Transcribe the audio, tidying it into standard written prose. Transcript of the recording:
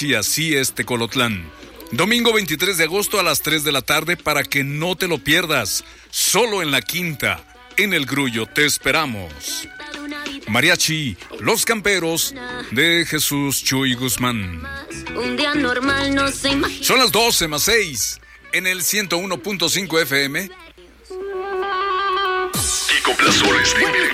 Mariachi Así es Tecolotlán. Domingo 23 de agosto a las 3 de la tarde para que no te lo pierdas. Solo en La Quinta, en El Grullo, te esperamos. Mariachi Los Camperos de Jesús Chuy Guzmán. Un día normal no se imagina. Son las 12:06 en el 101.5 FM. Y con Plazones de